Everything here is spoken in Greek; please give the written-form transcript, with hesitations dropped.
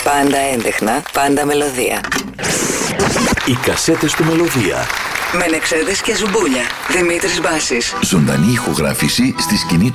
Πάντα έντεχνα, πάντα μελωδία. Οι κασέτες του Μελωδία. Μενεξέδες και Ζουμπούλια. Δημήτρης Μπάσης. Ζωντανή ηχογράφηση στη σκηνή του